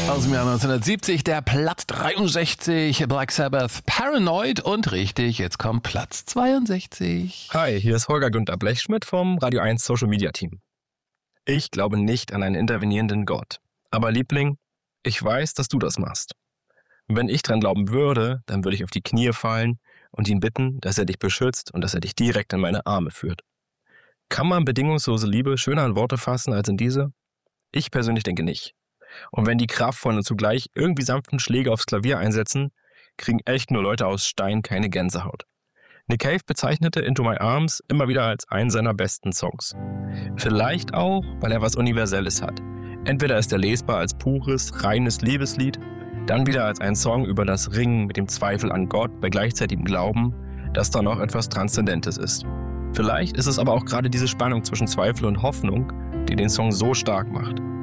Aus dem Jahr 1970, der Platz 63, Black Sabbath, Paranoid und richtig, jetzt kommt Platz 62. Hi, hier ist Holger Günther Blechschmidt vom Radio 1 Social Media Team. Ich glaube nicht an einen intervenierenden Gott. Aber Liebling, ich weiß, dass du das machst. Wenn ich dran glauben würde, dann würde ich auf die Knie fallen und ihn bitten, dass er dich beschützt und dass er dich direkt in meine Arme führt. Kann man bedingungslose Liebe schöner in Worte fassen als in diese? Ich persönlich denke nicht. Und wenn die kraftvollen und zugleich irgendwie sanften Schläge aufs Klavier einsetzen, kriegen echt nur Leute aus Stein keine Gänsehaut. Nick Cave bezeichnete Into My Arms immer wieder als einen seiner besten Songs. Vielleicht auch, weil er was Universelles hat. Entweder ist er lesbar als pures, reines Liebeslied, dann wieder als ein Song über das Ringen mit dem Zweifel an Gott bei gleichzeitigem Glauben, das dann noch etwas Transzendentes ist. Vielleicht ist es aber auch gerade diese Spannung zwischen Zweifel und Hoffnung, die den Song so stark macht.